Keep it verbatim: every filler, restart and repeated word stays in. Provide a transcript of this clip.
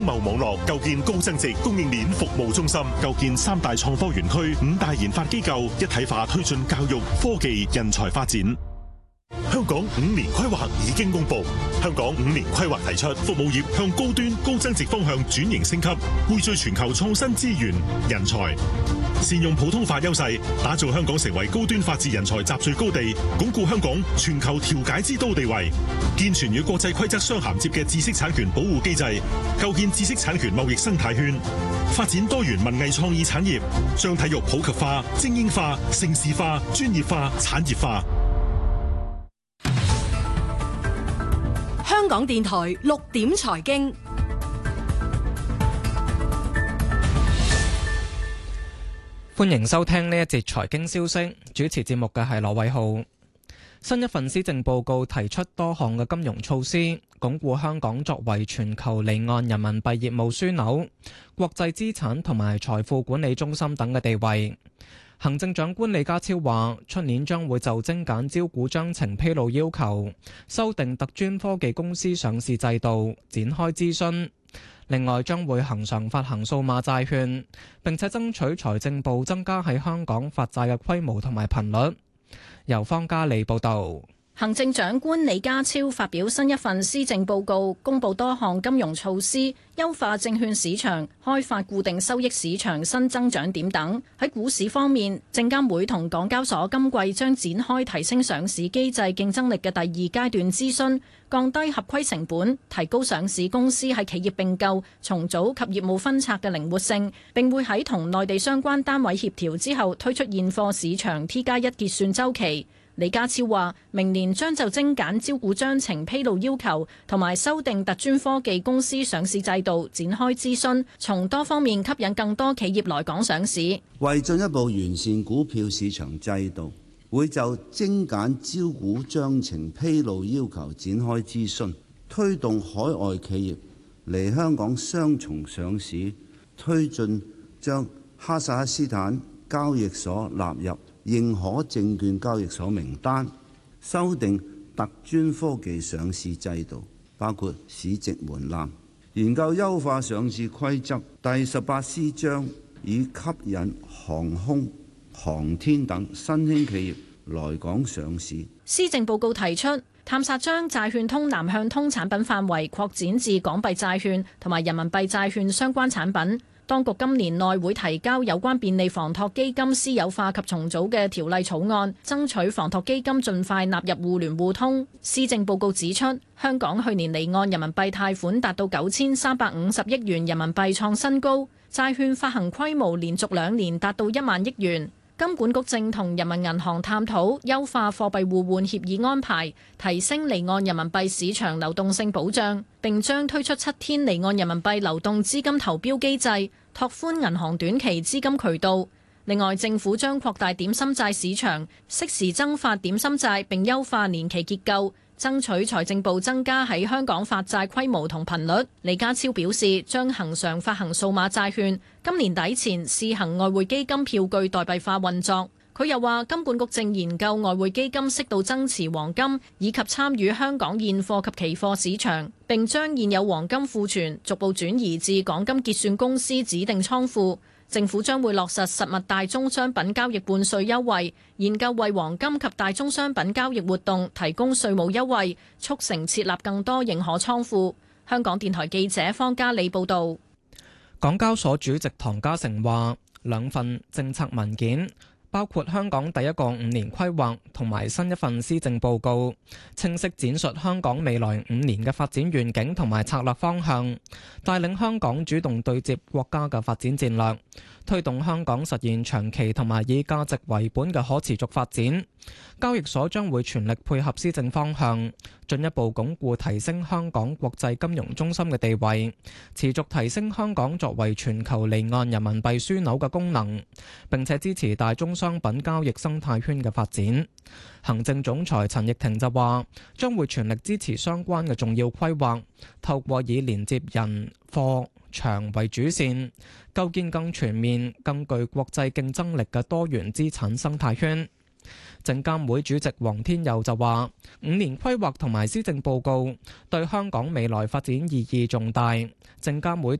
貿網絡構建高增值供應鏈服務中心，構建三大創科園區、五大研發機構，一體化推進教育、科技、人才發展。香港五年規劃已經公布，香港五年規劃提出服務業向高端高增值方向轉型升級，匯聚全球創新資源、人才，善用普通法優勢，打造香港成為高端法治人才集聚高地，鞏固香港全球調解之都地位，健全與國際規則相銜接嘅知識產權保護機制，構建知識產權貿易生態圈，發展多元文藝創意產業，將體育普及化、精英化、盛事化、專業化、產業化。 香港電台六點財經， 歡迎收聽呢一節財經消息。主持節目嘅係羅偉浩。新一份施政報告提出多項嘅金融措施，鞏固香港作為全球離岸人民幣業務樞紐、國際資產同埋財富管理中心等嘅地位。行政長官李家超話，出年將會就精簡招股章程披露要求，修訂特專科技公司上市制度，展開諮詢。另外，將會恆常發行數碼債券，並且爭取財政部增加喺香港發債嘅規模同埋頻率。由方嘉利報導。 行政長官李家超發表新一份施政報告，公布多項金融措施，優化證券市場，開發固定收益市場新增長點等。喺股市方面，證監會同港交所今季將展開提升上市機制競爭力嘅第二階段諮詢，降低合規成本，提高上市公司喺企業併購、重組及業務分拆嘅靈活性，並會喺同內地相關單位協調之後推出現貨市場 T 加一結算週期。李家超話：明年將就精簡招股章程披露要求同埋修訂特專科技公司上市制度展開諮詢，從多方面吸引更多企業來港上市。 為進一步完善股票市場制度，會就精簡招股章程披露要求展開諮詢，推動海外企業嚟香港雙重上市，推進將哈薩克斯坦交易所納入認可證券交易所名單，修訂特專科技上市制度，包括市值門檻，研究優化上市規則。第十八 C 章以吸引航空、航天等新興企業來港上市。 施政報告提出，探索將債券通南向通產品範圍擴展至港幣債券同埋人民幣債券相關產品。當局今年內會提交有關便利房託基金私有化及重組嘅條例草案，爭取房託基金盡快納入互聯互通。施政報告指出，香港去年離岸人民幣貸款達到九千三百五十億元人民幣創新高，債券發行規模連續兩年達到一萬億元。金管局正同人民銀行探討優化貨幣互換協議安排，提升離岸人民幣市場流動性保障，並將推出七天離岸人民幣流動資金投標機制，拓寬銀行短期資金渠道。另外，政府將擴大點心債市場，適時增發點心債，並優化年期結構，爭取財政部增加喺香港發債規模同頻率。李家超表示，將恆常發行數碼債券，今年底前試行外匯基金票據代幣化運作。佢又話，金管局正研究外匯基金適度增持黃金，以及參與香港現貨及期貨市場，並將現有黃金庫存逐步轉移至港金結算公司指定倉庫。政府將會落實實物大宗商品交易半稅優惠，研究為黃金及大宗商品交易活動提供稅務優惠，促成設立更多認可倉庫。香港電台記者方嘉利報導。 港交所主席唐家成話，兩份政策文件，包括香港第一個五年規劃同埋新一份施政報告，清晰展述香港未來五年嘅發展願景同埋策略方向，帶領香港主動對接國家嘅發展戰略，推動香港實現長期同埋以價值為本嘅可持續發展。交易所將會全力配合施政方向，進一步鞏固提升香港國際金融中心嘅地位，持續提升香港作為全球離岸人民幣樞紐嘅功能，並且支持大宗商品交易生態圈嘅發展。行政總裁陳翊庭就話，將會全力支持相關嘅重要規劃，透過以連接人、貨、場為主線，構建更全面、更具國際競爭力嘅多元資產生態圈。 證監會主席黃天佑就話：五年規劃同埋施政報告對香港未來發展意義重大，證監會